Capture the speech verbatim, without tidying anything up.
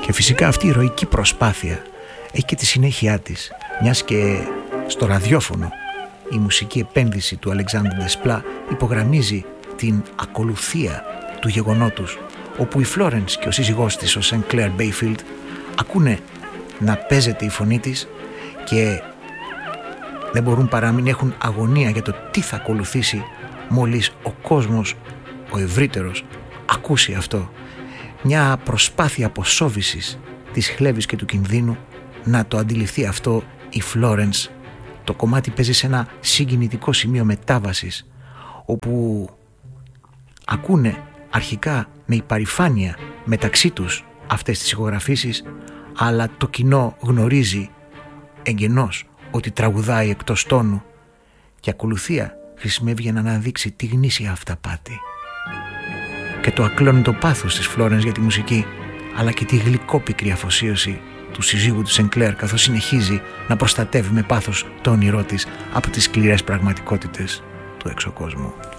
Και φυσικά αυτή η ηρωική προσπάθεια έχει και τη συνέχεια της, μιας και στο ραδιόφωνο η μουσική επένδυση του Αλεξάνδρου Ντεσπλά υπογραμμίζει την ακολουθία του γεγονότους, όπου η Φλόρενς και ο σύζυγός της, ο Σενκλέρ Μπέιφιλντ, ακούνε να παίζεται η φωνή της και δεν μπορούν παρά μην έχουν αγωνία για το τι θα ακολουθήσει μόλις ο κόσμος, ο ευρύτερος, ακούσει αυτό. Μια προσπάθεια αποσόβησης της χλέβης και του κινδύνου να το αντιληφθεί αυτό η Φλόρενς. Το κομμάτι παίζει σε ένα συγκινητικό σημείο μετάβασης, όπου ακούνε αρχικά με υπερηφάνεια μεταξύ τους αυτές τις ηχογραφήσεις, αλλά το κοινό γνωρίζει εγγενώς ότι τραγουδάει εκτός τόνου και ακολουθία χρησιμεύει για να αναδείξει τη γνήσια αυταπάτη και το ακλόνητο πάθος της Φλόρενς για τη μουσική, αλλά και τη γλυκόπικρη αφοσίωση του συζύγου του Σενκλέρ, καθώς συνεχίζει να προστατεύει με πάθος το όνειρό της από τις σκληρές πραγματικότητες του έξω κόσμου.